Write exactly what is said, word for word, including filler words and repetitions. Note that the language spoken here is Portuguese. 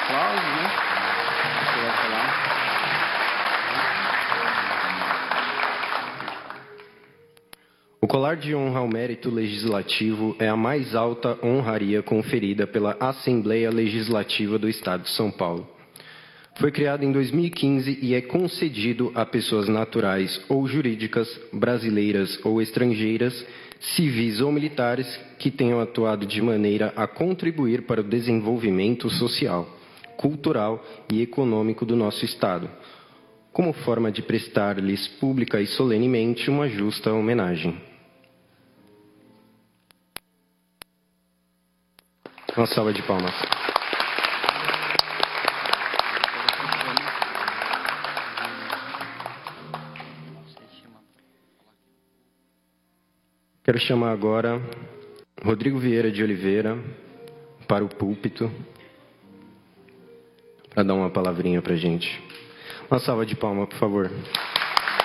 aplausos, né? Você vai falar. O colar de honra ao mérito legislativo é a mais alta honraria conferida pela Assembleia Legislativa do Estado de São Paulo. Foi criado em dois mil e quinze e é concedido a pessoas naturais ou jurídicas, brasileiras ou estrangeiras, civis ou militares que tenham atuado de maneira a contribuir para o desenvolvimento social, cultural e econômico do nosso Estado, como forma de prestar-lhes pública e solenemente uma justa homenagem. Uma salva de palmas. Quero chamar agora Rodrigo Vieira de Oliveira para o púlpito para dar uma palavrinha para a gente. Uma salva de palmas, por favor.